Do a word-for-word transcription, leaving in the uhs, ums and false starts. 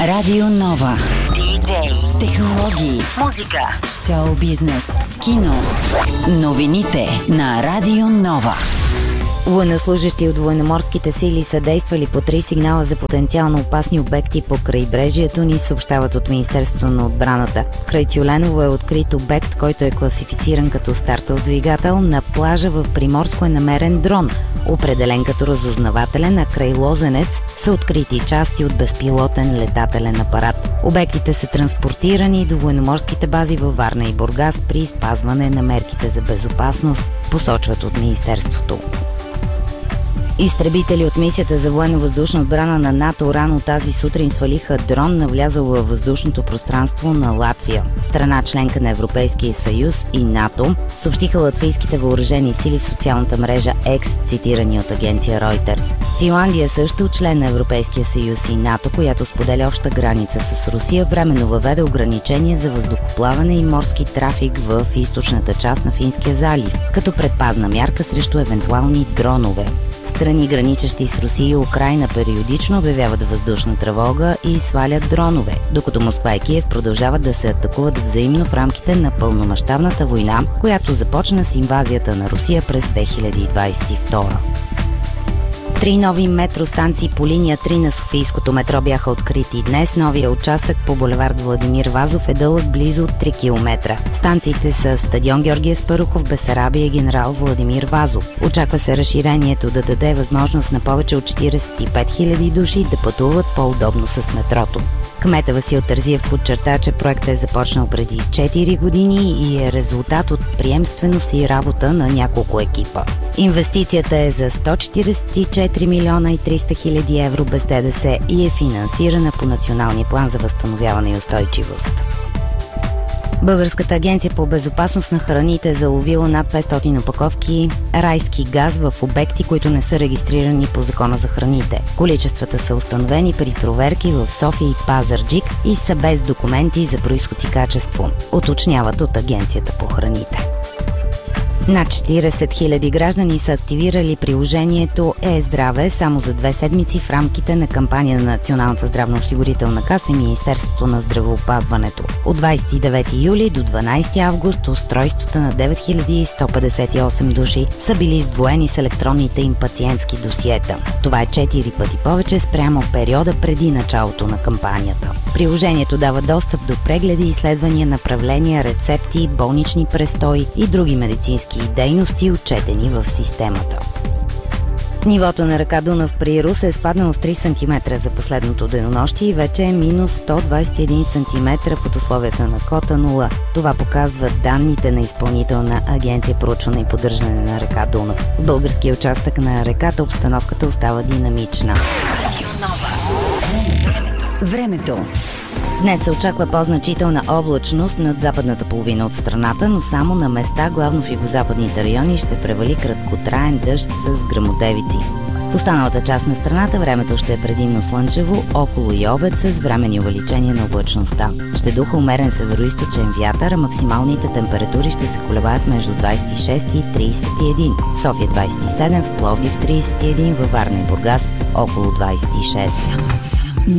Радио Нова. Диджей, технологии, музика, шоу бизнес, кино. Новините на Радио Нова. Военнослужащи от военноморските сили са действали по три сигнала за потенциално опасни обекти по крайбрежието ни, съобщават от Министерството на отбраната. Край Тюленово е открит обект, който е класифициран като стартов двигател. На плажа в Приморско е намерен дрон, определен като разузнавателен, а край Лозенец са открити части от безпилотен летателен апарат. Обектите са транспортирани до военноморските бази във Варна и Бургас при спазване на мерките за безопасност, посочват от Министерството. Изтребители от мисията за военно-въздушна отбрана на НАТО рано тази сутрин свалиха дрон, навлязъл във въздушното пространство на Латвия. Страна членка на Европейския съюз и НАТО, съобщиха латвийските въоръжени сили в социалната мрежа X, цитирани от агенция Reuters. Финландия също, член на Европейския съюз и НАТО, която споделя обща граница с Русия, временно въведе ограничение за въздухоплаване и морски трафик в източната част на Финския залив, като предпазна мярка срещу евентуални дронове. Страни, граничещи с Русия и Украйна, периодично обявяват въздушна тревога и свалят дронове, докато Москва и Киев продължават да се атакуват взаимно в рамките на пълномащабната война, която започна с инвазията на Русия през две хиляди двадесет и втора. Три нови метростанции по линия три на Софийското метро бяха открити днес. Новия участък по булевард Владимир Вазов е дълъг близо три километра. Станциите са стадион Георги Аспарухов, Бесарабия и генерал Владимир Вазов. Очаква се разширението да даде възможност на повече от четиридесет и пет хиляди души да пътуват по-удобно с метрото. Кметът Васил Терзиев подчерта, че проектът е започнал преди четири години и е резултат от приемственост и работа на няколко екипа. Инвестицията е за сто четиридесет и четири милиона и триста хиляди евро без ДДС и е финансирана по Националния план за възстановяване и устойчивост. Българската агенция по безопасност на храните е заловила над петстотин опаковки райски газ в обекти, които не са регистрирани по Закона за храните. Количествата са установени при проверки в София и Пазарджик и са без документи за произход и качество, уточняват от Агенцията по храните. Над четиридесет хиляди граждани са активирали приложението Е-здраве само за две седмици в рамките на кампания на Националната здравноосигурителна каса и Министерството на здравеопазването. От двадесет и девети юли до дванадесети август устройствата на девет хиляди сто петдесет и осем души са били издвоени с електронните им пациентски досиета. Това е четири пъти повече спрямо периода преди началото на кампанията. Приложението дава достъп до прегледи, изследвания, направления, рецепти, болнични престои и други медицински и дейности, отчетени в системата. Нивото на река Дунав при Русе е спаднало с три сантиметра за последното денонощие и вече е минус сто двадесет и един сантиметра под условията на кота нула. Това показват данните на Изпълнителна агенция проучване и поддържане на река Дунав. В българския участък на реката обстановката остава динамична. Времето. Днес се очаква по-значителна облачност над западната половина от страната, но само на места, главно в югозападните райони, ще превали краткотраен дъжд с гръмотевици. В останалата част на страната времето ще е предимно слънчево, около и обед с временни увеличения на облачността. Ще духа умерен североизточен вятър, а максималните температури ще се колебаят между двадесет и шест и тридесет и един. В София двадесет и седем, в Пловдив тридесет и един, във Варна и Бургас около двадесет и шест.